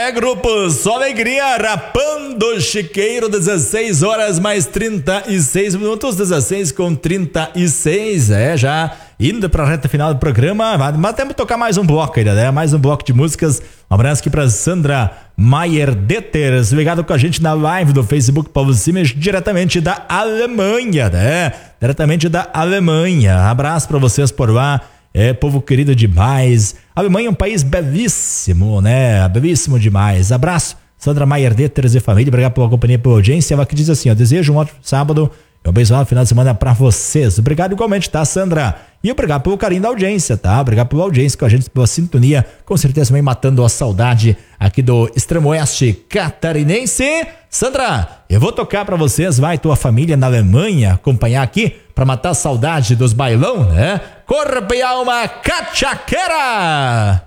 grupo, só alegria, rapando Chiqueiro, 16 horas mais 36 minutos, 16 com 36, já indo pra reta final do programa, mas temos que tocar mais um bloco ainda, né? Mais um bloco de músicas. Um abraço aqui pra Sandra Maier Deters, ligado com a gente na live do Facebook Paulo Simas, diretamente da Alemanha, né? Diretamente da Alemanha. Abraço pra vocês por lá. Povo querido demais. A Alemanha é um país belíssimo, né? Belíssimo demais. Abraço, Sandra Maier Deters e família. Obrigado pela companhia, pela audiência. Ela que diz assim, desejo um ótimo sábado e um abençoado final de semana pra vocês. Obrigado igualmente, tá, Sandra? E obrigado pelo carinho da audiência, tá? Obrigado pela audiência com a gente, pela sintonia. Com certeza também matando a saudade aqui do extremo oeste catarinense. Sandra, eu vou tocar pra vocês, vai, tua família na Alemanha, acompanhar aqui pra matar a saudade dos bailão, né? Corpo e alma, cachaqueira!